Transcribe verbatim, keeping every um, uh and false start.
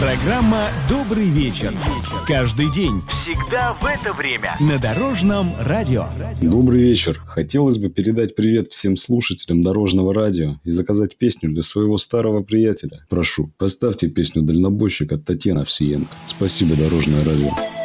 Программа «Добрый вечер». Каждый день, всегда в это время на Дорожном радио. Добрый вечер. Хотелось бы передать привет всем слушателям Дорожного радио и заказать песню для своего старого приятеля. Прошу, поставьте песню «Дальнобойщик» от Татьяны Овсиенко. Спасибо, Дорожное радио.